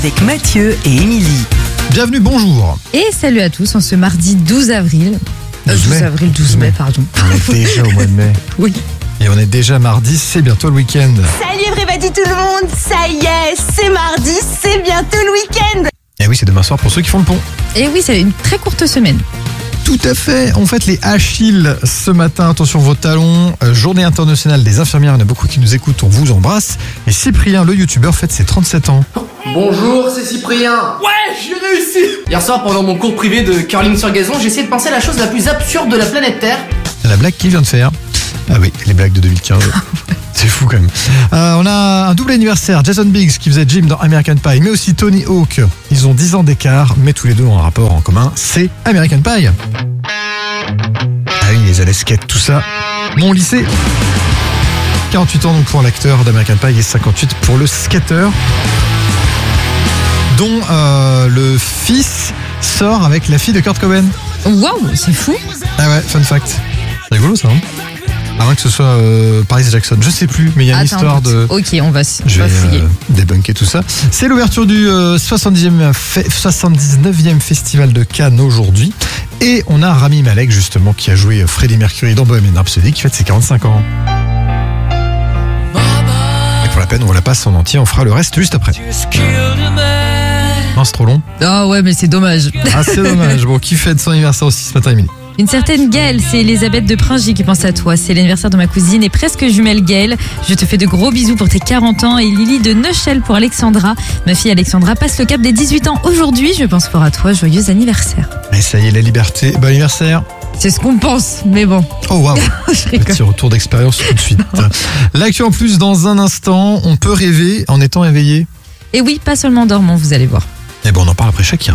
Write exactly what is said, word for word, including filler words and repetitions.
Avec Mathieu et Émilie. Bienvenue, bonjour. Et salut à tous en ce mardi douze avril. Euh, douze mai. douze avril, douze mai, pardon. On est déjà au mois de mai. Oui. Et on est déjà mardi, c'est bientôt le week-end. Salut everybody tout le monde, ça y est, c'est mardi, c'est bientôt le week-end. Et oui, c'est demain soir pour ceux qui font le pont. Et oui, c'est une très courte semaine. Tout à fait, on fête les Achilles ce matin, attention vos talons, euh, journée internationale des infirmières, il y en a beaucoup qui nous écoutent, on vous embrasse. Et Cyprien, le youtubeur, fête ses trente-sept ans. Bonjour, c'est Cyprien. Ouais, j'ai réussi. Hier soir, pendant mon cours privé de curling sur gazon, j'ai essayé de penser à la chose la plus absurde de la planète Terre. La blague qu'il vient de faire. Ah oui, les blagues de deux mille quinze. C'est fou quand même. Euh, on a un double anniversaire, Jason Biggs qui faisait Jim dans American Pie, mais aussi Tony Hawk. Ils ont dix ans d'écart, mais tous les deux ont un rapport en commun, c'est American Pie. Ah oui, les allées skate, tout ça. Mon lycée. quarante-huit ans donc pour l'acteur d'American Pie et cinquante-huit pour le skater, dont euh, le fils sort avec la fille de Kurt Cobain. Waouh, c'est fou. Ah ouais, fun fact. C'est rigolo ça, hein. À moins que ce soit euh, Paris Jackson, je sais plus, mais il y a une Attends, histoire de... Ok, on va, on Je va vais fouiller. euh, débunker tout ça. C'est l'ouverture du euh, soixante-dixième fe- soixante-dix-neuvième festival de Cannes aujourd'hui. Et on a Rami Malek justement qui a joué Freddie Mercury dans Bohemian Rhapsody qui fête ses quarante-cinq ans. Et pour la peine, on vous la passe en entier, on fera le reste juste après. Non, c'est trop long. Ah ouais, mais c'est dommage. Ah, c'est dommage. Bon, qui fête son anniversaire aussi ce matin, Émilie? Une certaine Gaëlle, c'est Elisabeth de Pringy qui pense à toi. C'est l'anniversaire de ma cousine et presque jumelle Gaëlle. Je te fais de gros bisous pour tes quarante ans. Et Lily de Neuchel pour Alexandra. Ma fille Alexandra passe le cap des dix-huit ans aujourd'hui. Je pense fort à toi. Joyeux anniversaire. Et ça y est, la liberté. Bon anniversaire. C'est ce qu'on pense, mais bon. Oh waouh. Je rigole. Petit retour d'expérience tout de suite. L'actu en plus, dans un instant, on peut rêver en étant éveillé. Et oui, pas seulement dormant, vous allez voir. Et bon, on en parle après Shakira.